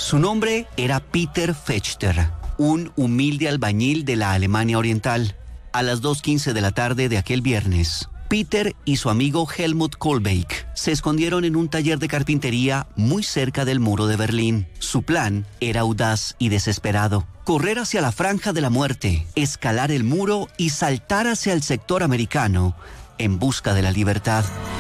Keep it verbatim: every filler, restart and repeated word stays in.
Su nombre era Peter Fechter, un humilde albañil de la Alemania Oriental. A las dos quince de la tarde de aquel viernes, Peter y su amigo Helmut Kohlbeck se escondieron en un taller de carpintería muy cerca del muro de Berlín. Su plan era audaz y desesperado: correr hacia la franja de la muerte, escalar el muro y saltar hacia el sector americano en busca de la libertad.